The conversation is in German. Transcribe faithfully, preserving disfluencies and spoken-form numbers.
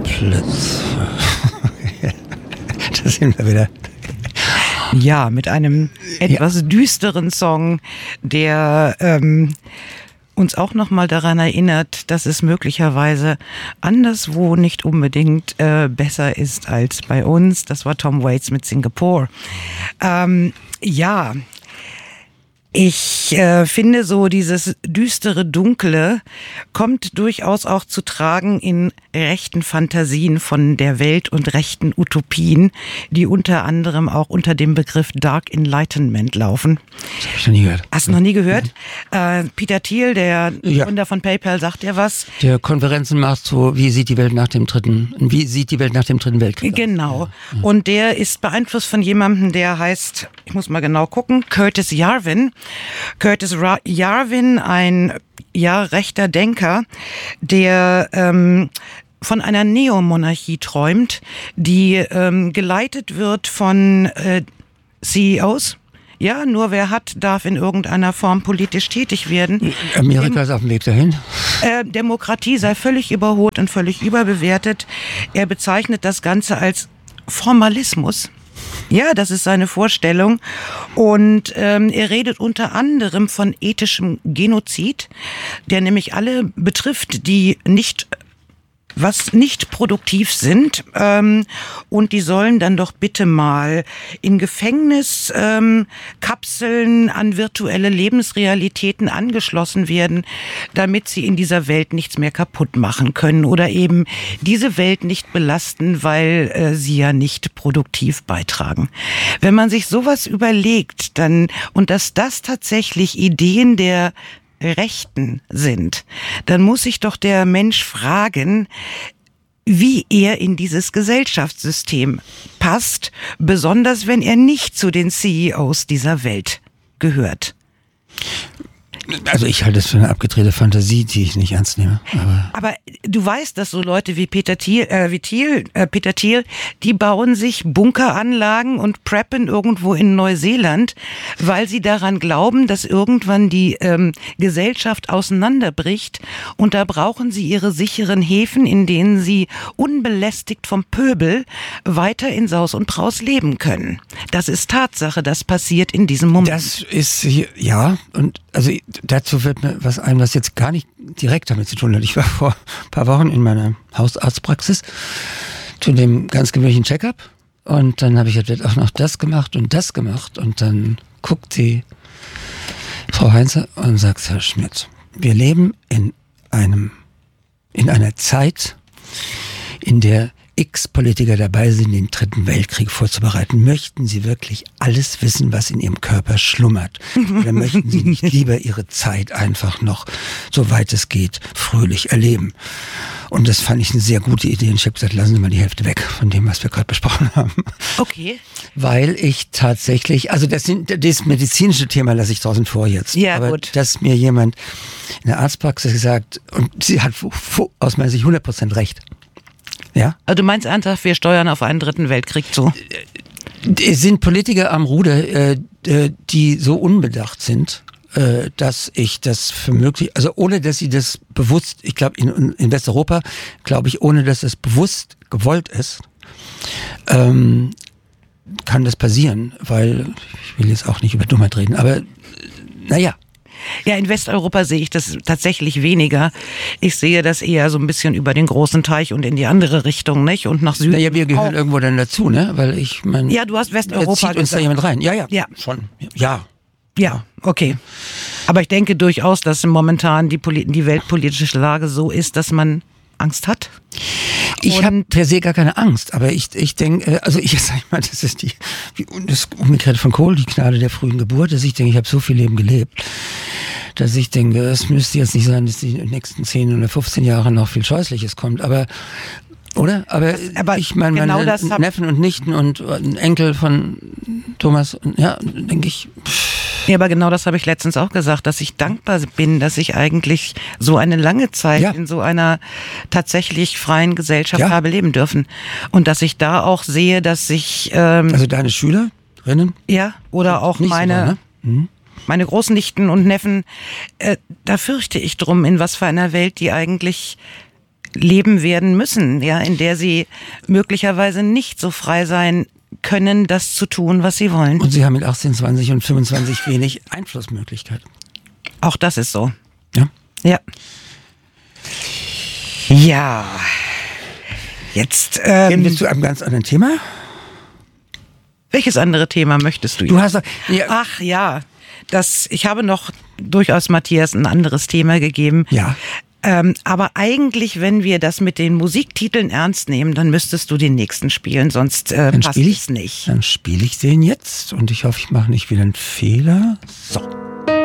Blitz. Da sind wir wieder. Ja, mit einem etwas ja. düsteren Song, der ähm, uns auch nochmal daran erinnert, dass es möglicherweise anderswo nicht unbedingt äh, besser ist als bei uns. Das war Tom Waits mit Singapore. Ähm, ja, ich äh, finde so dieses düstere Dunkle kommt durchaus auch zu tragen in rechten Fantasien von der Welt und rechten Utopien, die unter anderem auch unter dem Begriff Dark Enlightenment laufen. Das habe ich noch nie gehört. Hast du noch nie gehört? Ja. Äh, Peter Thiel, der ja. Gründer von PayPal, sagt ja was. Der Konferenzen macht so, wie sieht die Welt nach dem dritten, wie sieht die Welt nach dem dritten Weltkrieg? Genau. Ja. Und der ist beeinflusst von jemandem, der heißt, ich muss mal genau gucken, Curtis Yarvin. Curtis Ra- Yarvin, ein ja rechter Denker, der ähm, von einer Neomonarchie träumt, die ähm, geleitet wird von äh, C E Os. Ja, nur wer hat, darf in irgendeiner Form politisch tätig werden. Amerika Dem- ist auf dem Weg dahin. Äh, Demokratie sei völlig überholt und völlig überbewertet. Er bezeichnet das Ganze als Formalismus. Ja, das ist seine Vorstellung. Und ähm, er redet unter anderem von ethischem Genozid, der nämlich alle betrifft, die nicht was nicht produktiv sind, ähm, und die sollen dann doch bitte mal in Gefängniskapseln ähm, an virtuelle Lebensrealitäten angeschlossen werden, damit sie in dieser Welt nichts mehr kaputt machen können oder eben diese Welt nicht belasten, weil äh, sie ja nicht produktiv beitragen. Wenn man sich sowas überlegt, dann und dass das tatsächlich Ideen der Rechten sind, dann muss sich doch der Mensch fragen, wie er in dieses Gesellschaftssystem passt, besonders wenn er nicht zu den C E Os dieser Welt gehört. Also ich halte das für eine abgedrehte Fantasie, die ich nicht ernst nehme. Aber, aber du weißt, dass so Leute wie Peter Thiel, äh, wie Thiel, äh, Peter Thiel, die bauen sich Bunkeranlagen und preppen irgendwo in Neuseeland, weil sie daran glauben, dass irgendwann die ähm, Gesellschaft auseinanderbricht und da brauchen sie ihre sicheren Häfen, in denen sie unbelästigt vom Pöbel weiter in Saus und Braus leben können. Das ist Tatsache, das passiert in diesem Moment. Das ist, ja, und also dazu wird mir was ein, was jetzt gar nicht direkt damit zu tun hat. Ich war vor ein paar Wochen in meiner Hausarztpraxis zu dem ganz gewöhnlichen Check-up und dann habe ich jetzt auch noch das gemacht und das gemacht und dann guckt die Frau Heinze und sagt, Herr Schmidt, wir leben in einem, in einer Zeit, in der x Politiker dabei sind, den dritten Weltkrieg vorzubereiten. Möchten Sie wirklich alles wissen, was in Ihrem Körper schlummert? Oder möchten Sie nicht lieber Ihre Zeit einfach noch, soweit es geht, fröhlich erleben? Und das fand ich eine sehr gute Idee. Und ich habe gesagt, lassen Sie mal die Hälfte weg von dem, was wir gerade besprochen haben. Okay. Weil ich tatsächlich, also das, sind, das medizinische Thema lasse ich draußen vor jetzt. Ja, aber gut. Dass mir jemand in der Arztpraxis gesagt, und sie hat aus meiner Sicht hundert Prozent recht. Ja? Also du meinst ernsthaft, wir steuern auf einen dritten Weltkrieg zu? Es sind Politiker am Ruder, die so unbedacht sind, dass ich das für möglich, also ohne dass sie das bewusst, ich glaube in, in Westeuropa, glaube ich, ohne dass es bewusst gewollt ist, ähm, kann das passieren, weil, ich will jetzt auch nicht über Dummheit reden, aber naja. Ja, in Westeuropa sehe ich das tatsächlich weniger. Ich sehe das eher so ein bisschen über den großen Teich und in die andere Richtung, nicht? Und nach Süden. Naja, wir gehören auch irgendwo dann dazu, ne? Weil ich meine. Ja, du hast Westeuropa. Zieht uns da jemand rein? Ja, ja. Ja. Schon. Ja. Ja, okay. Aber ich denke durchaus, dass momentan die, Poli- die weltpolitische Lage so ist, dass man Angst hat. Ich habe per se gar keine Angst, aber ich, ich denke, also ich sag mal, das ist die, wie das Umgekehrt von Kohl, die Gnade der frühen Geburt, dass ich denke, ich habe so viel Leben gelebt, dass ich denke, es müsste jetzt nicht sein, dass die nächsten zehn oder fünfzehn Jahre noch viel Scheußliches kommt, aber oder? Aber, aber ich meine, genau meine das hab- Neffen und Nichten und ein Enkel von Thomas, ja, denke ich. Ja, aber genau das habe ich letztens auch gesagt, dass ich dankbar bin, dass ich eigentlich so eine lange Zeit ja. in so einer tatsächlich freien Gesellschaft ja. habe leben dürfen. Und dass ich da auch sehe, dass sich... Ähm, also deine Schülerinnen? Ja, oder auch Nicht meine... so, ne? mhm. Meine Großnichten und Neffen, äh, da fürchte ich drum, in was für einer Welt die eigentlich leben werden müssen, ja, in der sie möglicherweise nicht so frei sein können, das zu tun, was sie wollen. Und sie haben mit achtzehn, zwanzig und fünfundzwanzig wenig Einflussmöglichkeit. Auch das ist so. Ja. Ja. Ja. Jetzt ähm, Gehen wir zu einem ganz anderen Thema. Welches andere Thema möchtest du? Du hast doch, ja. Ach ja, das. Ich habe noch durchaus Matthias ein anderes Thema gegeben. Ja. Ähm, aber eigentlich, wenn wir das mit den Musiktiteln ernst nehmen, dann müsstest du den nächsten spielen, sonst äh, Dann passt spiel ich- es nicht. Dann spiele ich den jetzt und ich hoffe, ich mache nicht wieder einen Fehler. So.